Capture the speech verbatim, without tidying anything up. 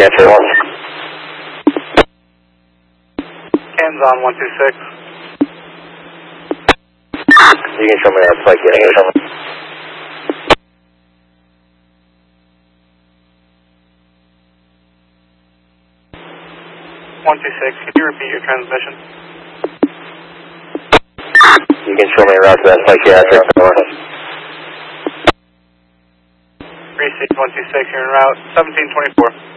answer one. Cans on one two six. You can show me that flight getting it. one two six, can you repeat your transmission? You can show me around to that psychiatric door. Receive one two six, you're en route, seventeen twenty-four.